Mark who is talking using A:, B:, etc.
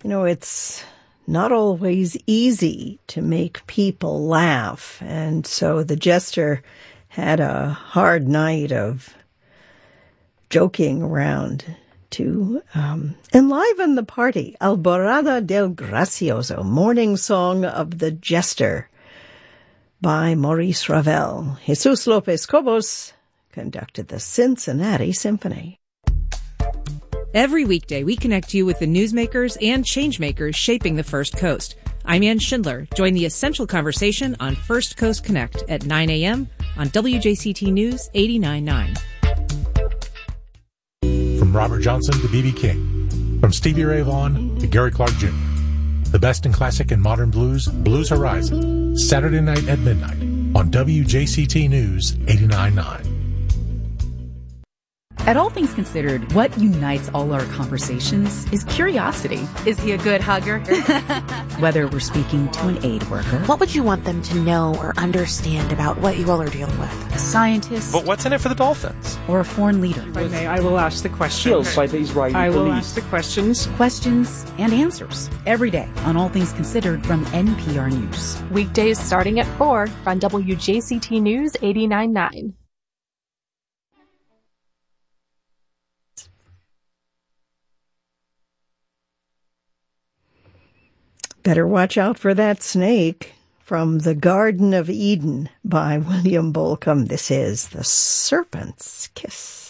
A: It's not always easy to make people laugh, and so the jester had a hard night of joking around to enliven the party. Alborada del Gracioso, Morning Song of the Jester by Maurice Ravel. Jesus López Cobos conducted the Cincinnati Symphony.
B: Every weekday, we connect you with the newsmakers and changemakers shaping the First Coast. I'm Ann Schindler. Join the essential conversation on First Coast Connect at 9 a.m. on WJCT News 89.9.
C: From Robert Johnson to B.B. King. From Stevie Ray Vaughan to Gary Clark Jr. The best in classic and modern blues, Blues Horizon. Saturday night at midnight on WJCT News 89.9.
D: At All Things Considered, what unites all our conversations is curiosity.
E: Is he a good hugger?
D: Whether we're speaking to an aid worker.
F: What would you want them to know or understand about what you all are dealing with?
D: A scientist.
G: But what's in it for the Dolphins?
D: Or a foreign leader.
H: If I may, I will ask the questions.
I: By the Israeli
H: I will
I: police.
H: ask the questions.
D: Questions and answers. Every day on All Things Considered from NPR News.
E: Weekdays starting at 4 on WJCT News 89.9.
A: Better watch out for that snake. From The Garden of Eden by William Bolcom. This is The Serpent's Kiss.